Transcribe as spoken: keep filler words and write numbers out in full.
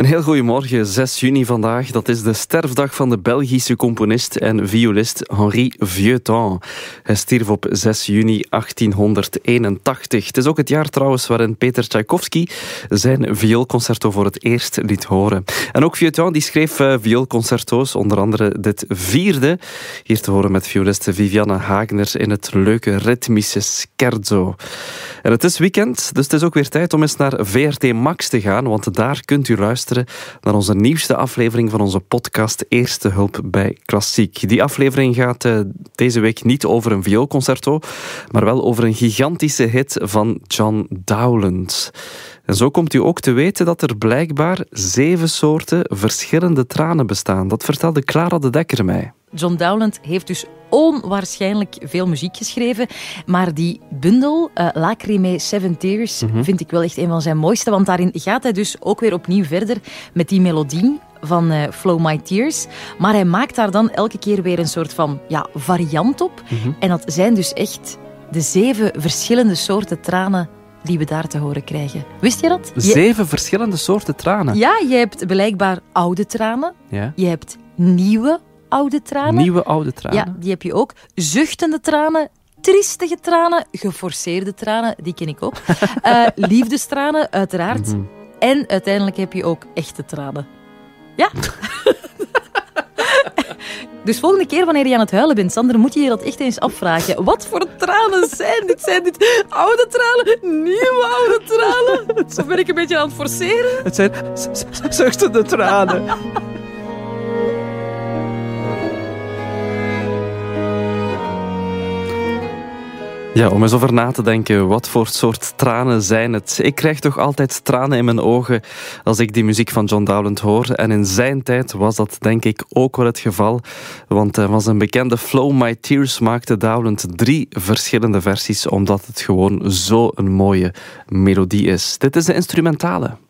heel goede morgen, zes juni vandaag. Dat is de sterfdag van de Belgische componist en violist Henri Vieuxtemps. Hij stierf op zes juni achttienhonderdeenentachtig. Het is ook het jaar trouwens waarin Peter Tchaikovsky zijn vioolconcerto voor het eerst liet horen. En ook Vieuxtemps die schreef uh, vioolconcerto's, onder andere dit vierde. Hier te horen met violiste Vivianne Hagener in het leuke ritmische scherzo. En het is weekend, dus het is ook weer tijd om eens naar V R T Max te gaan, want daar kunt u luisteren naar onze nieuwste aflevering van onze podcast Eerste Hulp bij Klassiek. Die aflevering gaat uh, deze week niet over een vioolconcerto, maar wel over een gigantische hit van John Dowland. En zo komt u ook te weten dat er blijkbaar zeven soorten verschillende tranen bestaan. Dat vertelde Clara de Dekker mij. John Dowland heeft dus onwaarschijnlijk veel muziek geschreven. Maar die bundel, uh, Lacrimae Seven Tears, mm-hmm. vind ik wel echt een van zijn mooiste. Want daarin gaat hij dus ook weer opnieuw verder met die melodie van uh, Flow My Tears. Maar hij maakt daar dan elke keer weer een soort van ja, variant op. Mm-hmm. En dat zijn dus echt de zeven verschillende soorten tranen die we daar te horen krijgen. Wist je dat? Zeven je... verschillende soorten tranen? Ja, je hebt blijkbaar oude tranen. Ja. Je hebt nieuwe oude tranen. Nieuwe oude tranen? Ja, die heb je ook. Zuchtende tranen, triestige tranen, geforceerde tranen, die ken ik ook. uh, liefdestranen, uiteraard. Mm-hmm. En uiteindelijk heb je ook echte tranen. Ja. Dus volgende keer wanneer je aan het huilen bent, Sander, moet je je dat echt eens afvragen. Wat voor tranen zijn dit? Zijn dit oude tranen? Nieuwe oude tranen? Of ben ik een beetje aan het forceren? Het zijn zuchtende tranen. Ja, om eens over na te denken, wat voor soort tranen zijn het? Ik krijg toch altijd tranen in mijn ogen als ik die muziek van John Dowland hoor. En in zijn tijd was dat denk ik ook wel het geval. Want uh, van zijn bekende Flow My Tears maakte Dowland drie verschillende versies, omdat het gewoon zo'n mooie melodie is. Dit is de instrumentale.